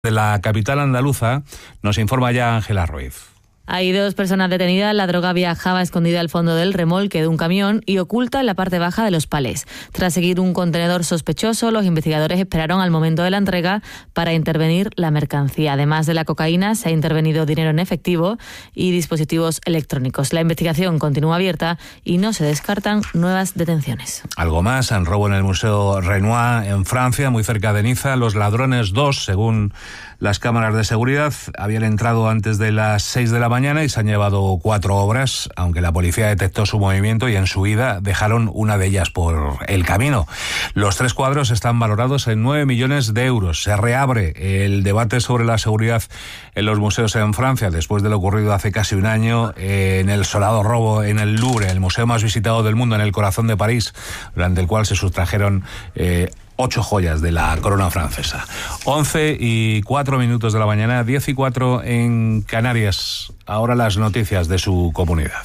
De la capital andaluza nos informa ya Ángela Ruiz. Hay 2 personas detenidas. La droga viajaba escondida al fondo del remolque de un camión y oculta en la parte baja de los palés. Tras seguir un contenedor sospechoso, los investigadores esperaron al momento de la entrega para intervenir la mercancía. Además de la cocaína, se ha intervenido dinero en efectivo y dispositivos electrónicos. La investigación continúa abierta y no se descartan nuevas detenciones. Algo más, en robo en el Museo Renoir en Francia, muy cerca de Niza. Los ladrones, 2, según las cámaras de seguridad, habían entrado antes de las 6 de la mañana y se han llevado 4 obras, aunque la policía detectó su movimiento y en su huida dejaron una de ellas por el camino. Los 3 cuadros están valorados en 9 millones de euros. Se reabre el debate sobre la seguridad en los museos en Francia después de lo ocurrido hace casi un año en el sonado robo en el Louvre, el museo más visitado del mundo, en el corazón de París, durante el cual se sustrajeron 8 joyas de la corona francesa. 11:04 de la mañana, 10:04 en Canarias. Ahora las noticias de su comunidad.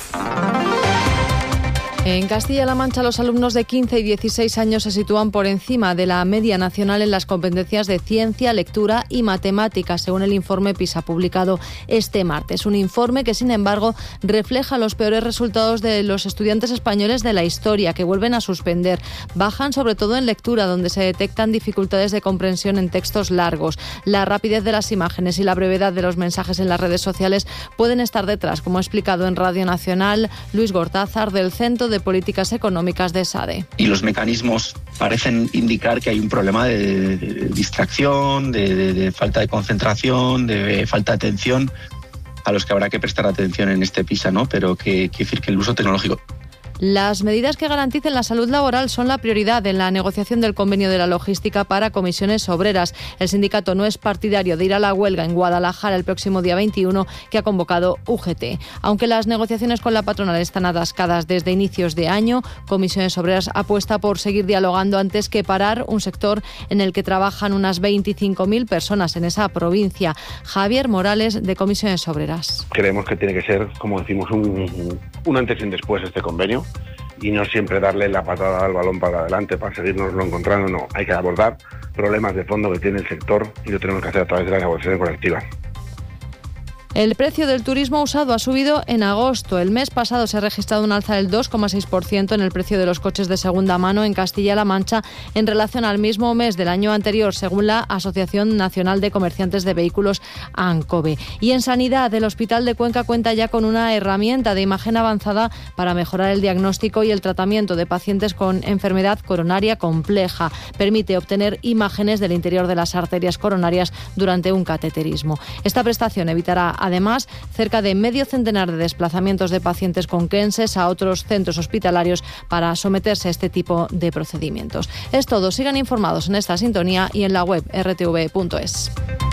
En Castilla-La Mancha, los alumnos de 15 y 16 años se sitúan por encima de la media nacional en las competencias de ciencia, lectura y matemáticas, según el informe PISA publicado este martes. Un informe que, sin embargo, refleja los peores resultados de los estudiantes españoles de la historia, que vuelven a suspender. Bajan sobre todo en lectura, donde se detectan dificultades de comprensión en textos largos. La rapidez de las imágenes y la brevedad de los mensajes en las redes sociales pueden estar detrás, como ha explicado en Radio Nacional Luis Gortázar, del Centro de Políticas Económicas de SADE. Y los mecanismos parecen indicar que hay un problema de distracción, de falta de concentración, de falta de atención, a los que habrá que prestar atención en este PISA, ¿no? Pero que decir que el uso tecnológico. Las medidas que garanticen la salud laboral son la prioridad en la negociación del convenio de la logística para comisiones obreras. El sindicato no es partidario de ir a la huelga en Guadalajara el próximo día 21, que ha convocado UGT. Aunque las negociaciones con la patronal están atascadas desde inicios de año, Comisiones Obreras apuesta por seguir dialogando antes que parar un sector en el que trabajan unas 25.000 personas en esa provincia. Javier Morales, de Comisiones Obreras. Creemos que tiene que ser, como decimos, un antes y un después este convenio, y no siempre darle la patada al balón para adelante para seguirnoslo encontrando. No, hay que abordar problemas de fondo que tiene el sector y lo tenemos que hacer a través de las negociaciones colectivas. El precio del turismo usado ha subido en agosto. El mes pasado se ha registrado un alza del 2,6% en el precio de los coches de segunda mano en Castilla-La Mancha en relación al mismo mes del año anterior, según la Asociación Nacional de Comerciantes de Vehículos, ANCOVE. Y en sanidad, el Hospital de Cuenca cuenta ya con una herramienta de imagen avanzada para mejorar el diagnóstico y el tratamiento de pacientes con enfermedad coronaria compleja. Permite obtener imágenes del interior de las arterias coronarias durante un cateterismo. Esta prestación evitará además cerca de medio centenar de desplazamientos de pacientes conquenses a otros centros hospitalarios para someterse a este tipo de procedimientos. Es todo. Sigan informados en esta sintonía y en la web rtv.es.